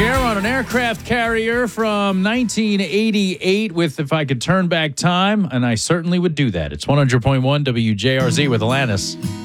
chair on an aircraft carrier from 1988 with If I Could Turn Back Time, and I certainly would do that. It's 100.1 WJRZ with Alanis.